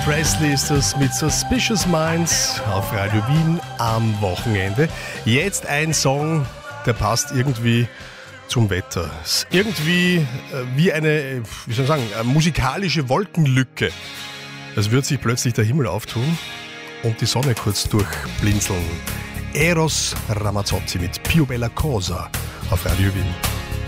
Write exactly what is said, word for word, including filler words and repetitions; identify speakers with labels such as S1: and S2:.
S1: Presley ist das mit Suspicious Minds auf Radio Wien am Wochenende. Jetzt ein Song, der passt irgendwie zum Wetter. Ist irgendwie äh, wie eine, wie soll ich sagen, eine musikalische Wolkenlücke. Es wird sich plötzlich der Himmel auftun und die Sonne kurz durchblinzeln. Eros Ramazzotti mit Più bella cosa auf Radio Wien.